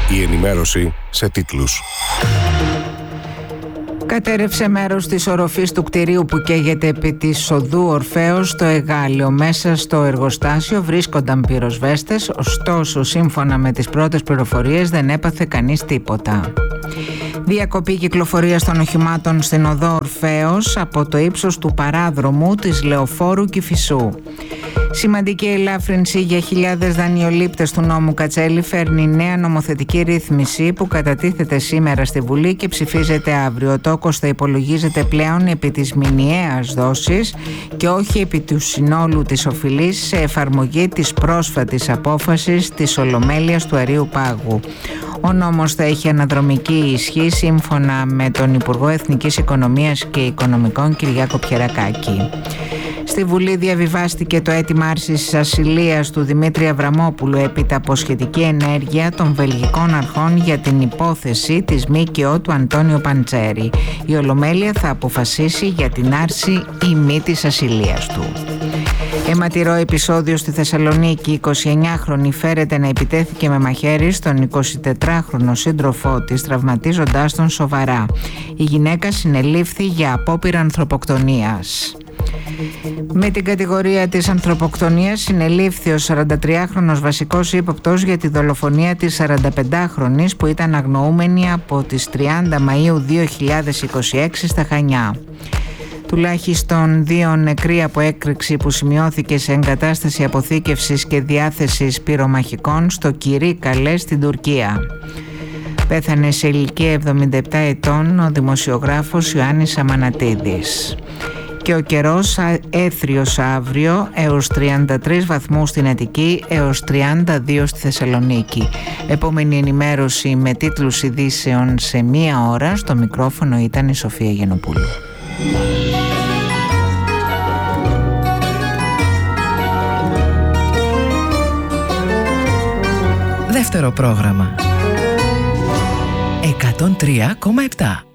Η ενημέρωση σε τίτλους. Κατέρευσε μέρος της οροφής του κτηρίου που καίγεται επί της οδού Ορφέως στο Εγάλιο. Μέσα στο εργοστάσιο βρίσκονταν πυροσβέστες, ωστόσο σύμφωνα με τις πρώτες πληροφορίες δεν έπαθε κανείς τίποτα. Διακοπή κυκλοφορίας των οχημάτων στην οδό Ορφέως από το ύψος του παράδρομου της Λεωφόρου Κηφισού. Σημαντική ελάφρυνση για χιλιάδες δανειολήπτες του νόμου Κατσέλη φέρνει νέα νομοθετική ρύθμιση που κατατίθεται σήμερα στη Βουλή και ψηφίζεται αύριο. Ο τόκος θα υπολογίζεται πλέον επί της μηνιαίας δόσης και όχι επί του συνόλου της οφειλής σε εφαρμογή της πρόσφατης απόφασης της Ολομέλειας του Αρείου Πάγου. Ο νόμος θα έχει αναδρομική ισχύ σύμφωνα με τον Υπουργό Εθνικής Οικονομίας και Οικονομικών Κυριάκο Πιερακάκη. Στη Βουλή διαβιβάστηκε το αίτημα άρσης ασυλίας του Δημήτρη Αβραμόπουλου έπειτα από σχετική ενέργεια των βελγικών αρχών για την υπόθεση της ΜΚΟ του Αντώνιο Παντσέρη. Η Ολομέλεια θα αποφασίσει για την άρση ή μη της ασυλίας του. Αιματηρό επεισόδιο στη Θεσσαλονίκη. Η 29χρονη φέρεται να επιτέθηκε με μαχαίρι στον 24χρονο σύντροφό της, τραυματίζοντάς τον σοβαρά. Η γυναίκα συνελήφθη για απόπειρα ανθρωποκτονίας. Με την κατηγορία της ανθρωποκτονίας συνελήφθη ο 43χρονος βασικός ύποπτος για τη δολοφονία της 45χρονης που ήταν αγνοούμενη από τις 30 Μαΐου 2026 στα Χανιά. Τουλάχιστον 2 νεκροί από έκρηξη που σημειώθηκε σε εγκατάσταση αποθήκευσης και διάθεσης πυρομαχικών στο Κυρίκαλε στην Τουρκία. Πέθανε σε ηλικία 77 ετών ο δημοσιογράφος Ιωάννης Αμανατίδης. Και ο καιρός έθριος αύριο έως 33 βαθμούς στην Αττική, έως 32 στη Θεσσαλονίκη. Επόμενη ενημέρωση με τίτλους ειδήσεων σε 1 ώρα. Στο μικρόφωνο ήταν η Σοφία Γενοπούλου. Δεύτερο πρόγραμμα 103,7.